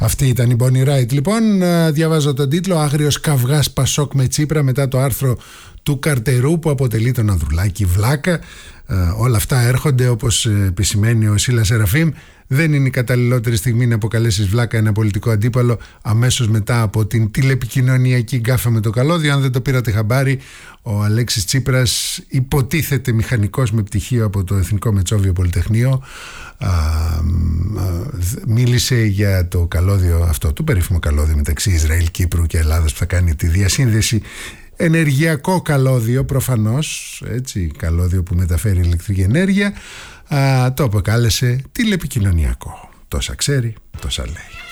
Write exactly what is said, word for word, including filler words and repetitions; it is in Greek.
Αυτή ήταν η Bonnie Wright. Λοιπόν, διαβάζω τον τίτλο «Άγριος καυγάς Πασόκ με Τσίπρα» μετά το άρθρο του Καρτερού που αποτελεί τον Ανδρουλάκη βλάκα. Όλα αυτά έρχονται, όπως επισημαίνει ο Σίλας Σεραφείμ. Δεν είναι η καταλληλότερη στιγμή να αποκαλέσεις βλάκα ένα πολιτικό αντίπαλο αμέσως μετά από την τηλεπικοινωνιακή γκάφα με το καλώδιο. Αν δεν το πήρατε χαμπάρι, ο Αλέξης Τσίπρας υποτίθεται μηχανικός με πτυχίο από το Εθνικό Μετσόβιο Πολυτεχνείο. Α, α, μίλησε για το καλώδιο αυτό, το περίφημο καλώδιο μεταξύ Ισραήλ, Κύπρου και Ελλάδας που θα κάνει τη διασύνδεση. Ενεργειακό καλώδιο προφανώς, έτσι, καλώδιο που μεταφέρει ηλεκτρική ενέργεια. Α, το αποκάλεσε τηλεπικοινωνιακό. Τόσα ξέρει, τόσα λέει.